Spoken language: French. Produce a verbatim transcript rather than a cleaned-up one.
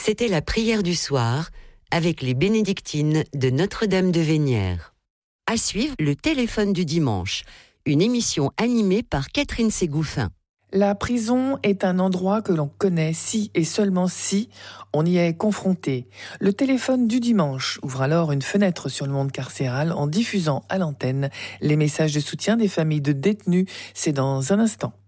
C'était la prière du soir avec les bénédictines de Notre-Dame de Vénières. À suivre, le téléphone du dimanche, une émission animée par Catherine Ségouffin. La prison est un endroit que l'on connaît si et seulement si on y est confronté. Le téléphone du dimanche ouvre alors une fenêtre sur le monde carcéral en diffusant à l'antenne les messages de soutien des familles de détenus. C'est dans un instant.